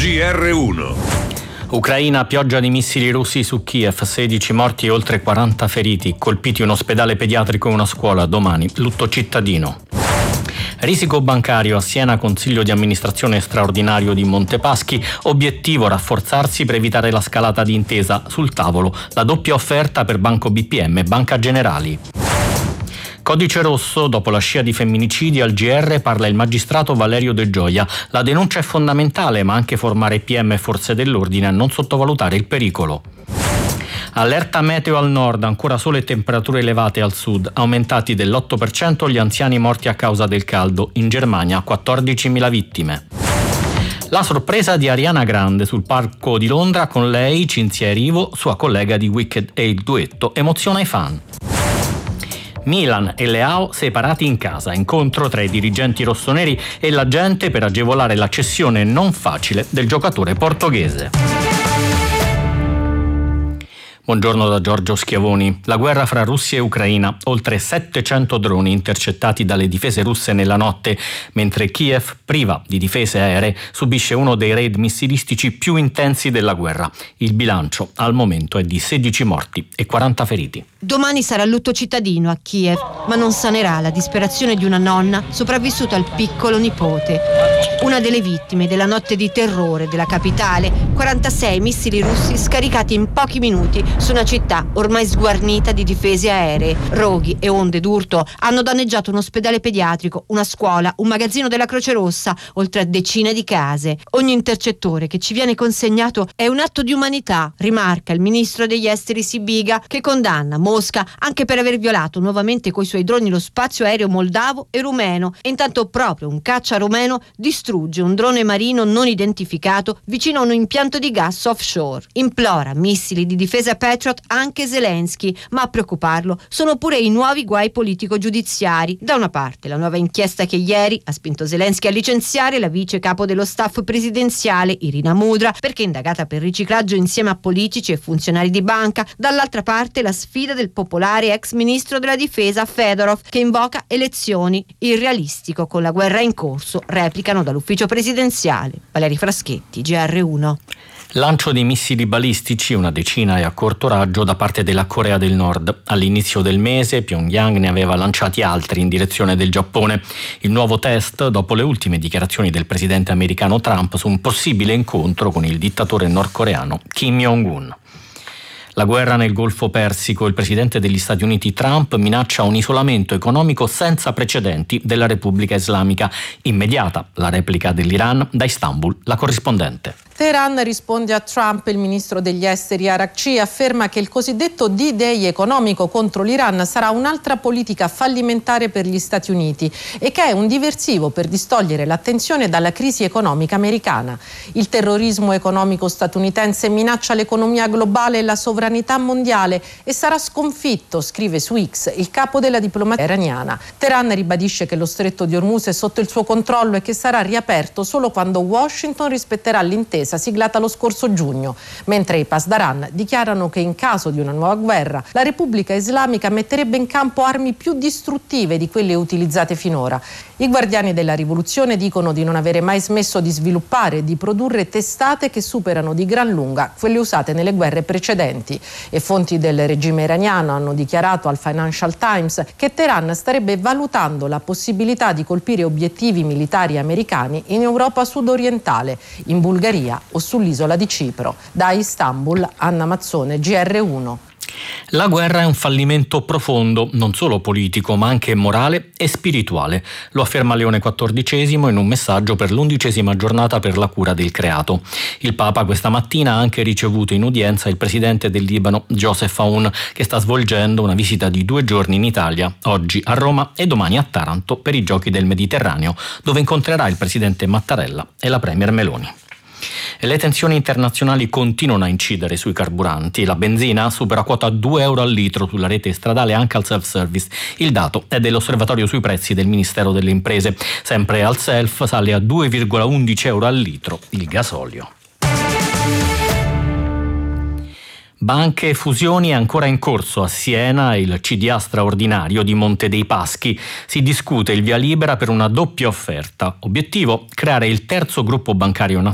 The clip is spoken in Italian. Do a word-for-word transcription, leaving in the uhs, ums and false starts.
G R uno. Ucraina, pioggia di missili russi su Kiev, sedici morti e oltre quaranta feriti, colpiti un ospedale pediatrico e una scuola, domani lutto cittadino. Risico bancario a Siena, consiglio di amministrazione straordinario di Montepaschi, obiettivo rafforzarsi per evitare la scalata di intesa, sul tavolo la doppia offerta per Banco B P M e Banca Generali. Codice rosso, dopo la scia di femminicidi al G R parla il magistrato Valerio De Gioia. La denuncia è fondamentale, ma anche formare P M e forze dell'ordine a non sottovalutare il pericolo. Allerta meteo al nord, ancora sole e temperature elevate al sud, aumentati dell'otto per cento gli anziani morti a causa del caldo. In Germania quattordicimila vittime. La sorpresa di Ariana Grande sul palco di Londra, con lei Cinzia Erivo, sua collega di Wicked, e il duetto emoziona i fan. Milan e Leao separati in casa, incontro tra i dirigenti rossoneri e la gente per agevolare la cessione non facile del giocatore portoghese. Buongiorno da Giorgio Schiavoni. La guerra fra Russia e Ucraina, oltre settecento droni intercettati dalle difese russe nella notte, mentre Kiev, priva di difese aeree, subisce uno dei raid missilistici più intensi della guerra. Il bilancio al momento è di sedici morti e quaranta feriti. Domani sarà lutto cittadino a Kiev, ma non sanerà la disperazione di una nonna sopravvissuta al piccolo nipote. Una delle vittime della notte di terrore della capitale, quarantasei missili russi scaricati in pochi minuti su una città ormai sguarnita di difese aeree. Roghi e onde d'urto hanno danneggiato un ospedale pediatrico, una scuola, un magazzino della Croce Rossa, oltre a decine di case. Ogni intercettore che ci viene consegnato è un atto di umanità, rimarca il ministro degli esteri Sibiga, che condanna Mosca anche per aver violato nuovamente coi suoi droni lo spazio aereo moldavo e rumeno. E intanto proprio un caccia rumeno distrugge un drone marino non identificato vicino a un impianto di gas offshore. Implora missili di difesa Patriot anche Zelensky, ma a preoccuparlo sono pure i nuovi guai politico-giudiziari. Da una parte la nuova inchiesta che ieri ha spinto Zelensky a licenziare la vice capo dello staff presidenziale Irina Mudra perché indagata per riciclaggio insieme a politici e funzionari di banca, dall'altra parte la sfida del popolare ex ministro della difesa Fedorov che invoca elezioni. Irrealistico con la guerra in corso, replicano dall'ufficio presidenziale. Valeri Fraschetti, G R uno. Lancio di missili balistici, una decina e a corto raggio, da parte della Corea del Nord. All'inizio del mese Pyongyang ne aveva lanciati altri in direzione del Giappone. Il nuovo test dopo le ultime dichiarazioni del presidente americano Trump su un possibile incontro con il dittatore nordcoreano Kim Jong-un. La guerra nel Golfo Persico. Il presidente degli Stati Uniti Trump minaccia un isolamento economico senza precedenti della Repubblica Islamica. Immediata la replica dell'Iran, da Istanbul la corrispondente. Teheran risponde a Trump. Il ministro degli esteri Arakci afferma che il cosiddetto D-Day economico contro l'Iran sarà un'altra politica fallimentare per gli Stati Uniti e che è un diversivo per distogliere l'attenzione dalla crisi economica americana. Il terrorismo economico statunitense minaccia l'economia globale e la sovranità mondiale e sarà sconfitto, scrive su X il capo della diplomazia iraniana. Teheran ribadisce che lo stretto di Hormuz è sotto il suo controllo e che sarà riaperto solo quando Washington rispetterà l'intesa siglata lo scorso giugno, mentre i Pasdaran dichiarano che in caso di una nuova guerra la Repubblica Islamica metterebbe in campo armi più distruttive di quelle utilizzate finora. I guardiani della rivoluzione dicono di non avere mai smesso di sviluppare e di produrre testate che superano di gran lunga quelle usate nelle guerre precedenti, e fonti del regime iraniano hanno dichiarato al Financial Times che Teheran starebbe valutando la possibilità di colpire obiettivi militari americani in Europa sudorientale, in Bulgaria o sull'isola di Cipro. Da Istanbul, Anna Mazzone, G R uno. La guerra è un fallimento profondo, non solo politico, ma anche morale e spirituale. Lo afferma Leone quattordicesimo in un messaggio per l'undicesima giornata per la cura del creato. Il Papa questa mattina ha anche ricevuto in udienza il presidente del Libano, Joseph Aoun, che sta svolgendo una visita di due giorni in Italia, oggi a Roma e domani a Taranto per i Giochi del Mediterraneo, dove incontrerà il presidente Mattarella e la premier Meloni. E le tensioni internazionali continuano a incidere sui carburanti. La benzina supera quota due euro al litro sulla rete stradale anche al self-service. Il dato è dell'osservatorio sui prezzi del Ministero delle Imprese. Sempre al self sale a due virgola undici euro al litro il gasolio. Banche e fusioni è ancora in corso a Siena, il C D A straordinario di Monte dei Paschi. Si discute il via libera per una doppia offerta. Obiettivo: creare il terzo gruppo bancario